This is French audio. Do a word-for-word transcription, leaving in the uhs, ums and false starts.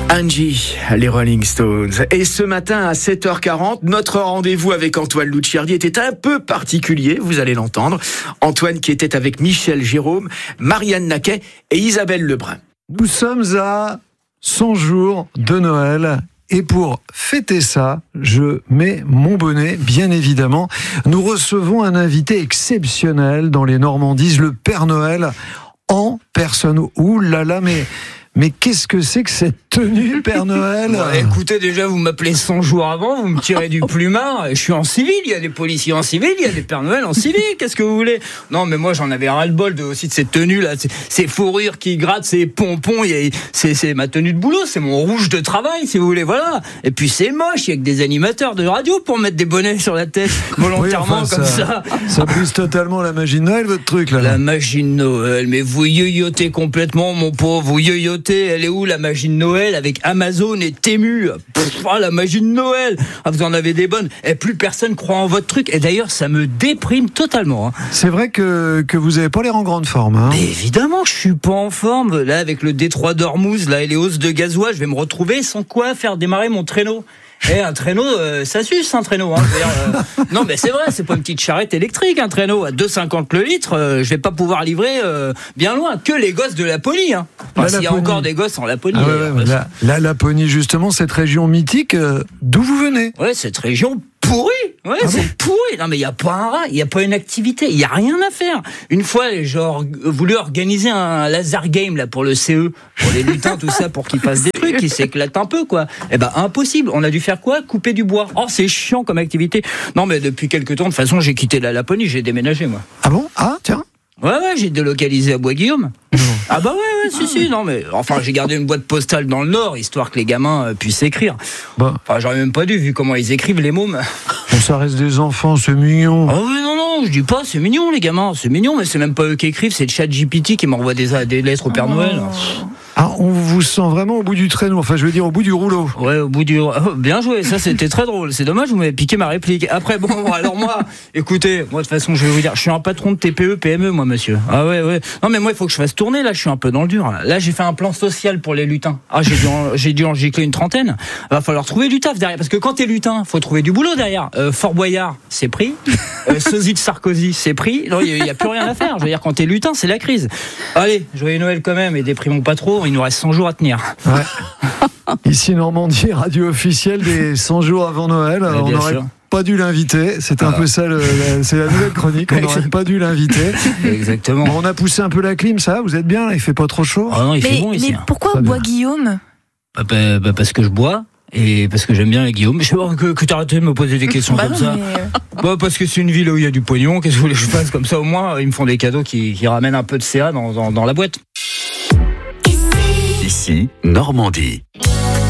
Angie, les Rolling Stones. Et ce matin à sept heures quarante, notre rendez-vous avec Antoine Lucciardi était un peu particulier, vous allez l'entendre. Antoine qui était avec Michel Jérôme, Marianne Naquet et Isabelle Lebrun. Nous sommes à cent jours de Noël. Et pour fêter ça, je mets mon bonnet, bien évidemment. Nous recevons un invité exceptionnel dans les Normandies, le Père Noël en personne. Ouh là là, mais... Mais qu'est-ce que c'est que cette tenue, Père Noël ? Bon, écoutez, déjà, vous m'appelez cent jours avant, vous me tirez du plumard. Je suis en civil, il y a des policiers en civil, il y a des Pères Noël en civil. Qu'est-ce que vous voulez ? Non, mais moi, j'en avais ras-le-bol de, aussi de cette tenue-là. Ces, ces fourrures qui grattent, ces pompons. Il y a, c'est, c'est ma tenue de boulot, c'est mon rouge de travail, si vous voulez. Voilà. Et puis, c'est moche, il y a que des animateurs de radio pour mettre des bonnets sur la tête, volontairement, oui, enfin, comme ça. Ça, ça brise totalement la magie de Noël, votre truc, là. La magie de Noël. Mais vous yoyotez complètement, mon pauvre. Vous yoyotez. Elle est où la magie de Noël avec Amazon et Temu? Pff, oh, la magie de Noël. Ah, vous en avez des bonnes. Et plus personne croit en votre truc. Et d'ailleurs, ça me déprime totalement. Hein. C'est vrai que, que vous avez pas l'air en grande forme. Hein. Mais évidemment, je suis pas en forme. Là, avec le détroit d'Ormuz, là, et les hausses de gasoil, je vais me retrouver sans quoi faire démarrer mon traîneau. Eh, un traîneau, euh, ça suce un traîneau. Hein. Euh, non, mais c'est vrai, c'est pas une petite charrette électrique, un traîneau à deux euros cinquante le litre. Euh, je vais pas pouvoir livrer euh, bien loin. Que les gosses de Laponie. Hein. Enfin, s'il y a encore des gosses en Laponie. Ah ouais, ouais, la, la Laponie, justement, cette région mythique, euh, d'où vous venez ? Ouais, cette région pourrie. Ouais, ah c'est bon pourri. Non, mais il y a pas un rat, il y a pas une activité, il y a rien à faire. Une fois, j'ai voulu organiser un laser game là pour le C E, pour les lutins, tout ça, pour qu'ils fassent des trucs, qu'ils s'éclatent un peu, quoi. Eh ben, impossible. On a dû faire quoi ? Couper du bois. Oh, c'est chiant comme activité. Non, mais depuis quelques temps, de toute façon, j'ai quitté la Laponie, j'ai déménagé, moi. Ah bon ? Ah, tiens. Ouais, ouais, j'ai délocalisé à Bois-Guillaume. Ah bah ouais, ouais, si, si, non, mais enfin, j'ai gardé une boîte postale dans le Nord, histoire que les gamins euh, puissent écrire. Bon. Enfin, j'aurais même pas dû, vu comment ils écrivent, les mômes. Bon, ça reste des enfants, c'est mignon. Oh oui, non, non, je dis pas, c'est mignon, les gamins, c'est mignon, mais c'est même pas eux qui écrivent, c'est le chat G P T qui m'envoie des, des lettres au Père Noël. Ah, on vous sent vraiment au bout du traîneau, enfin, je veux dire, au bout du rouleau. Ouais, au bout du... Oh, bien joué, ça, c'était très drôle. C'est dommage, vous m'avez piqué ma réplique. Après, bon, alors moi, écoutez, moi, de toute façon, je vais vous dire, je suis un patron de T P E, P M E, moi, monsieur. Ah ouais, ouais. Non, mais moi, il faut que je fasse tourner, là, je suis un peu dans le dur. Là, j'ai fait un plan social pour les lutins. Ah, j'ai dû en, j'ai dû en gicler une trentaine. Va falloir trouver du taf derrière, parce que quand t'es lutin, faut trouver du boulot derrière. Euh, Fort Boyard, c'est pris. Euh, Sosie de Sarkozy, c'est pris. Non, il y, y a plus rien à faire. Je veux dire, quand t'es lutin, c'est la crise. Allez, joyeux Noël quand même, et déprimons pas trop, il nous reste cent jours à tenir. Ouais. Ici Normandie, radio officielle des cent jours avant Noël. Ouais, on n'aurait pas dû l'inviter. C'est un ah. peu ça, le, la, c'est la nouvelle chronique. On n'aurait pas dû l'inviter. Exactement. Bon, on a poussé un peu la clim, ça. Vous êtes bien là, il fait pas trop chaud. Ah non, il mais, fait bon ici. Mais pourquoi Bois-Guillaume ? bah, bah, bah, parce que je bois. Et parce que j'aime bien Guillaume. Je sais pas que, que t'arrêtes de me poser des questions bah comme non, ça. Mais... Bah parce que c'est une ville où il y a du pognon. Qu'est-ce que vous voulez que je fasse comme ça ? Au moins, ils me font des cadeaux qui, qui ramènent un peu de C A dans, dans, dans la boîte. Ici, Normandie.